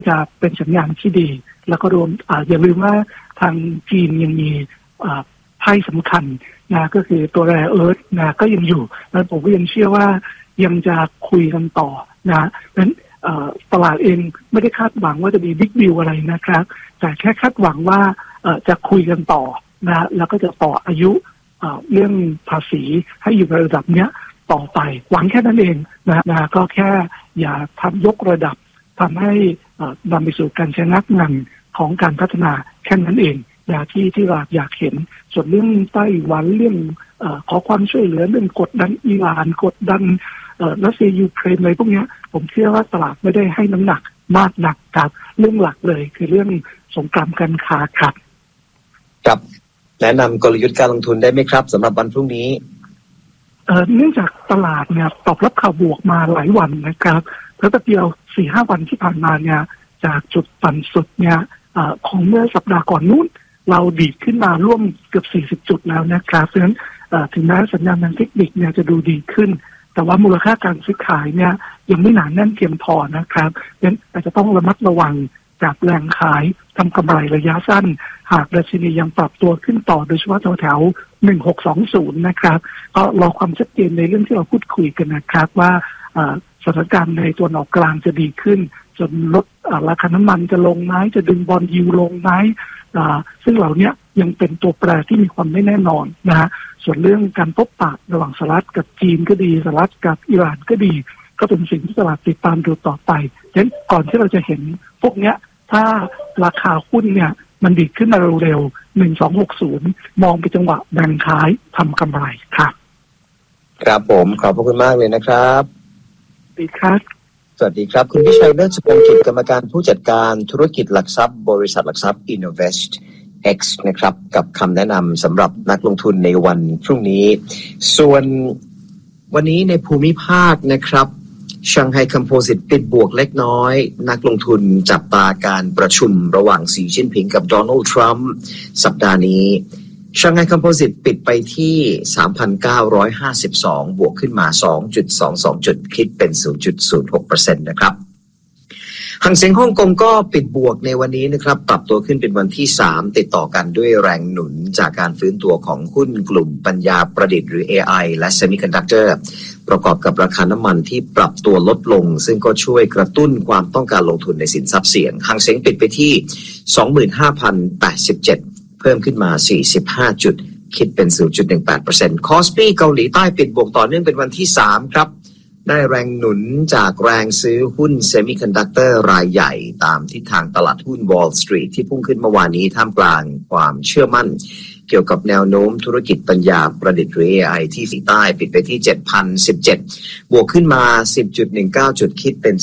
จะเป็นสัญญาณที่ดีแล้วก็รวมอย่าลืมว่าทางจีนยังมีไพ่สำคัญนะก็คือตัวแรเอิร์ธนะก็ยังอยู่แล้วผมก็ยังเชื่อว่ายังจะคุยกันต่อนะนั้นตลาดเองไม่ได้คาดหวังว่าจะมีบิ๊กดิวอะไรนะครับแต่แค่คาดหวังว่าจะคุยกันต่อนะแล้วก็จะต่ออายุเรื่องภาษีให้อยู่ในระดับเนี้ยต่อไปหวังแค่นั้นเองนะก็แค่อย่าทำยกระดับทำให้นำไปสู่การชะงักงันของการพัฒนาแค่นั้นเองที่เราอยากเห็นส่วนเรื่องไต้หวันเรื่องขอความช่วยเหลือเรื่องกดดันอิหร่านกดดันรัสเซียยูเครนอะไรพวกนี้ผมเชื่อว่าตลาดไม่ได้ให้น้ำหนักมากนักกับเรื่องหลักเลยคือเรื่องสงครามการค้าครับครับแนะนำกลยุทธ์การลงทุนได้ไหมครับสำหรับวันพรุ่งนี้เนื่องจากตลาดเนี่ยตอบรับข่าวบวกมาหลายวันนะครับแล้วแต่เดียว 4-5 วันที่ผ่านมาเนี่ยจากจุดต่ำสุดเนี่ยของเมื่อสัปดาห์ก่อนนู้นเราดีดขึ้นมาร่วมเกือบ40จุดแล้วนะครับเพราะฉะนั้นถึงแม้สัญญาณทางเทคนิคเนี่ยจะดูดีขึ้นแต่ว่ามูลค่าการซื้อขายเนี่ยยังไม่หนาแน่นเพียงพอนะครับเพราะฉะนั้นอาจจะต้องระมัดระวังจากแรงขายทำกำไรระยะสั้นหากดัชนียังปรับตัวขึ้นต่อโดยเฉพาะแถวๆ1620นะครับก็รอความชัดเจนในเรื่องที่เราพูดคุยกันนะครับว่าสถานการณ์ในตัวออกกลางจะดีขึ้นจนลดราคาน้ำมันจะลงไหมจะดึงบอนด์ยิลด์ลงไหมซึ่งเหล่านี้ยังเป็นตัวแปรที่มีความไม่แน่นอนนะฮะส่วนเรื่องการพบปะระหว่างสหรัฐกับจีนก็ดีสหรัฐกับอิหร่านก็ดีก็เป็นสิ่งที่ตลาดติดตามดูต่อไปฉะนั้นก่อนที่เราจะเห็นพวกเนี้ยถ้าราคาหุ้นเนี่ยมันดีขึ้นมาเร็วๆ1260มองไปจังหวะแบ่งขายทำกำไรครับครับผมขอบพระคุณมากเลยนะครับดีครับสวัสดีครับคุณพิชัยเลิศสุพงศ์กิจกรรมการผู้จัดการธุรกิจหลักทรัพย์บริษัทหลักทรัพย์ Innovest X นะครับกับคำแนะนำสำหรับนักลงทุนในวันพรุ่งนี้ส่วนวันนี้ในภูมิภาคนะครับชังไฮคอมโพสิตปิดบวกเล็กน้อยนักลงทุนจับตาการประชุมระหว่างสีจิ้นผิงกับโดนัลด์ทรัมป์สัปดาห์นี้ชังไฮคอมโพสิตปิดไปที่ 3,952 บวกขึ้นมา 2.22 จุดคิดเป็น 0.06% นะครับหังเส็งฮ่องกงก็ปิดบวกในวันนี้นะครับปรับตัวขึ้นเป็นวันที่3ติดต่อกันด้วยแรงหนุนจากการฟื้นตัวของหุ้นกลุ่มปัญญาประดิษฐ์หรือ AI และ Semiconductor ประกอบกับราคาน้ำมันที่ปรับตัวลดลงซึ่งก็ช่วยกระตุ้นความต้องการลงทุนในสินทรัพย์เสี่ยงหังเส็งปิดไปที่ 25,087 เพิ่มขึ้นมา 45 จุดคิดเป็น 0.18% คอสปีเกาหลีใต้ปิดบวกต่อเนื่องเป็นวันที่3ครับได้แรงหนุนจากแรงซื้อหุ้นเซมิคอนดักเตอร์รายใหญ่ตามทิศทางตลาดหุ้น Wall Street ที่พุ่งขึ้นเมื่อวานนี้ท่ามกลางความเชื่อมั่นเกี่ยวกับแนวโน้มธุรกิจปัญญาประดิษฐ์หรือ AI ที่สีใต้ปิดไปที่ 7,017 บวกขึ้นมา 10.19 จุดคิดเป็น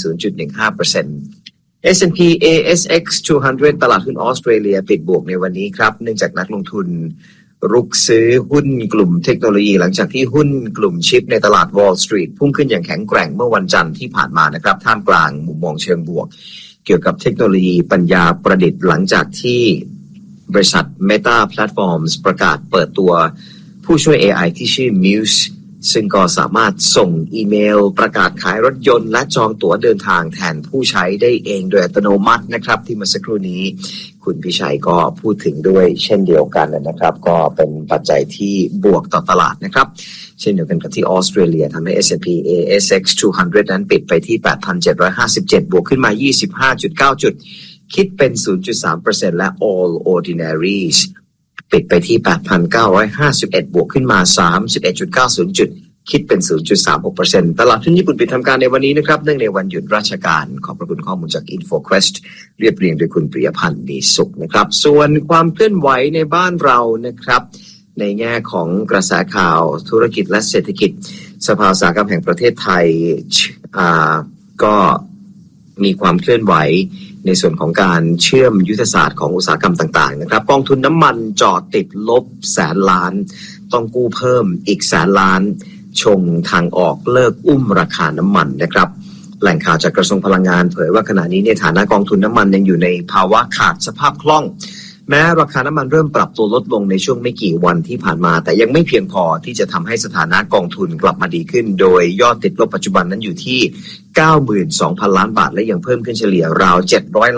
0.15% S&P ASX 200 ตลาดหุ้นออสเตรเลียปิดบวกในวันนี้ครับเนื่องจากนักลงทุนรุกซื้อหุ้นกลุ่มเทคโนโลยีหลังจากที่หุ้นกลุ่มชิปในตลาด Wall Street พุ่งขึ้นอย่างแข็งแกร่งเมื่อวันจันทร์ที่ผ่านมานะครับท่ามกลางมุมมองเชิงบวกเกี่ยวกับเทคโนโลยีปัญญาประดิษฐ์หลังจากที่บริษัท Meta Platforms ประกาศเปิดตัวผู้ช่วย AI ที่ชื่อ Muse ซึ่งก็สามารถส่งอีเมลประกาศขายรถยนต์และจองตั๋วเดินทางแทนผู้ใช้ได้เองโดยอัตโนมัตินะครับที่เมื่อสักครู่นี้คุณพิชัยก็พูดถึงด้วยเช่นเดียวกันนะครับก็เป็นปัจจัยที่บวกต่อตลาดนะครับเช่นเดียวกันกับที่ออสเตรเลียทำให้ S&P ASX 200 นั้นปิดไปที่ 8,757 บวกขึ้นมา 25.9 จุดคิดเป็น 0.3% และ All Ordinaries ปิดไปที่ 8,951 บวกขึ้นมา 31.90 จุดคิดเป็น 0.36% ตลาดหุ้นญี่ปุ่นปิดทำการในวันนี้นะครับเนื่องในวันหยุดราชการขอบพระคุณข้อมูลจาก InfoQuest เรียบเรียงโดยคุณปริยพันธ์มีสุขนะครับส่วนความเคลื่อนไหวในบ้านเรานะครับในแง่ของกระแสข่าวธุรกิจและเศรษฐกิจสภาอุตสาหกรรมแห่งประเทศไทยก็มีความเคลื่อนไหวในส่วนของการเชื่อมยุทธศาสตร์ของอุตสาหกรรมต่างๆนะครับกองทุนน้ำมันจอดติดลบแสนล้านต้องกู้เพิ่มอีกแสนล้านชงทางออกเลิกอุ้มราคาน้ำมันนะครับแหล่งข่าวจากกระทรวงพลังงานเผยว่าขณะนี้ในฐานะกองทุนน้ำมันยังอยู่ในภาวะขาดสภาพคล่องแม้ราคาน้ำมันเริ่มปรับตัวลดลงในช่วงไม่กี่วันที่ผ่านมาแต่ยังไม่เพียงพอที่จะทำให้สถานะกองทุนกลับมาดีขึ้นโดยยอดติดลบปัจจุบันนั้นอยู่ที่ 92,000 ล้านบาทและยังเพิ่มขึ้นเฉลี่ยราว700